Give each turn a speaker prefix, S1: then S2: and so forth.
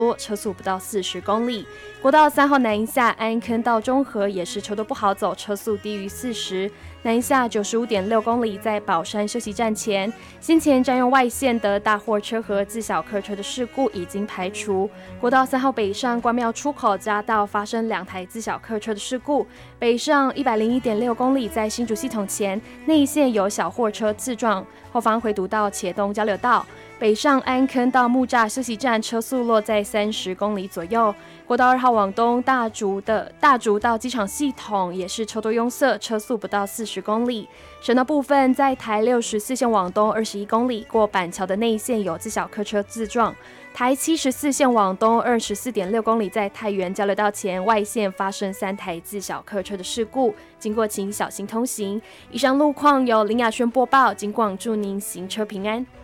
S1: 多，车速不到40公里。国道3号南一下安坑到中和也是车多不好走，车速低于40。南一下95.6公里，在宝山休息站前，先前占用外线的大货车和自小客车的事故已经排除。国道3号北上关庙出口匝道发生2台自小客车的事故，北上101.6公里，在新竹系统前内线有小货车自撞，后方回堵到茄东交流道。北上安坑到木栅休息站，车速落在30公里左右。国道2号往东大竹到机场系统也是车多拥塞，车速不到40公里。省道部分，在台64线往东21公里，过板桥的内线有自小客车自撞。台74线往东24.6公里，在太原交流道前外线发生3台自小客车的事故，经过请小心通行。以上路况由林雅轩播报，警广祝您行车平安。